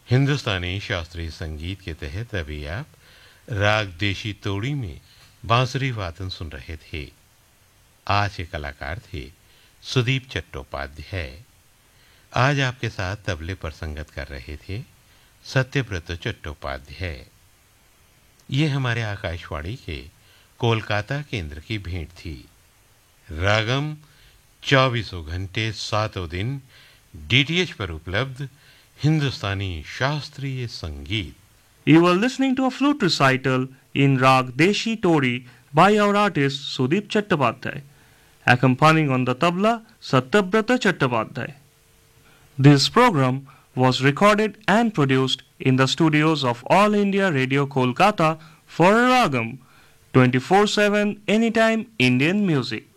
हिंदुस्तानी शास्त्रीय संगीत के तहत अभी आप राग देशी तोड़ी में बांसुरी वादन सुन रहे थे। आज के कलाकार थे सुदीप चट्टोपाध्याय। आज आपके साथ तबले पर संगत कर रहे थे सत्यव्रत चट्टोपाध्याय। ये हमारे आकाशवाणी के कोलकाता केंद्र की भेंट थी। रागम 24 घंटे 7 दिन डीटीएच पर उपलब्ध हिंदुस्तानी शास्त्रीय संगीत। You were listening to a flute recital in Rag Deshi Tori by our artist Sudip Chattopadhyay, accompanying on the tabla Satyabrata Chattopadhyay. This program was recorded and produced in the studios of All India Radio Kolkata for Ragam 24/7 Anytime Indian Music.